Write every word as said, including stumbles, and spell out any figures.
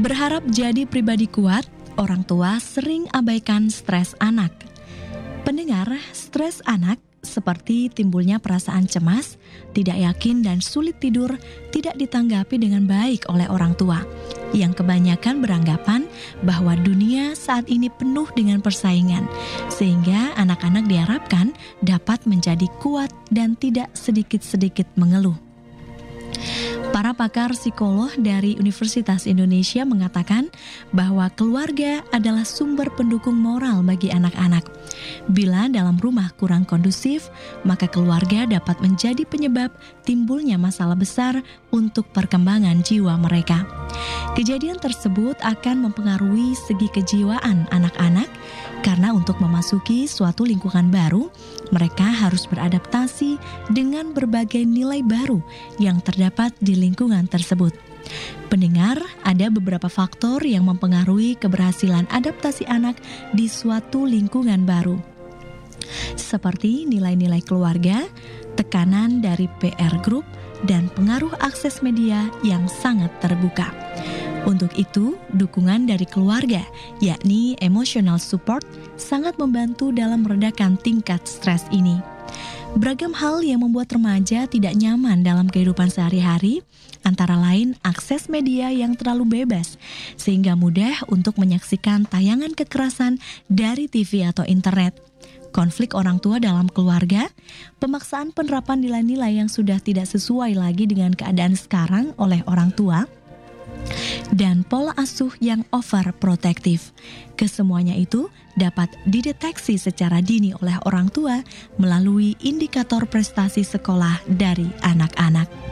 Berharap jadi pribadi kuat, orang tua sering abaikan stres anak. Pendengar, stres anak seperti timbulnya perasaan cemas, tidak yakin dan sulit tidur tidak ditanggapi dengan baik oleh orang tua, yang kebanyakan beranggapan bahwa dunia saat ini penuh dengan persaingan, sehingga anak-anak diharapkan dapat menjadi kuat dan tidak sedikit-sedikit mengeluh. Para pakar psikolog dari Universitas Indonesia mengatakan bahwa keluarga adalah sumber pendukung moral bagi anak-anak. Bila dalam rumah kurang kondusif, maka keluarga dapat menjadi penyebab timbulnya masalah besar untuk perkembangan jiwa mereka. Kejadian tersebut akan mempengaruhi segi kejiwaan anak-anak karena untuk memasuki suatu lingkungan baru, mereka harus beradaptasi dengan berbagai nilai baru yang terdapat di lingkungan tersebut. Pendengar, ada beberapa faktor yang mempengaruhi keberhasilan adaptasi anak di suatu lingkungan baru, seperti nilai-nilai keluarga, tekanan dari P R group, dan pengaruh akses media yang sangat terbuka. Untuk itu, dukungan dari keluarga, yakni emotional support, sangat membantu dalam meredakan tingkat stres ini. Beragam hal yang membuat remaja tidak nyaman dalam kehidupan sehari-hari, antara lain akses media yang terlalu bebas, sehingga mudah untuk menyaksikan tayangan kekerasan dari T V atau internet. Konflik orang tua dalam keluarga, pemaksaan penerapan nilai-nilai yang sudah tidak sesuai lagi dengan keadaan sekarang oleh orang tua, dan pola asuh yang overprotektif. Kesemuanya itu dapat dideteksi secara dini oleh orang tua melalui indikator prestasi sekolah dari anak-anak.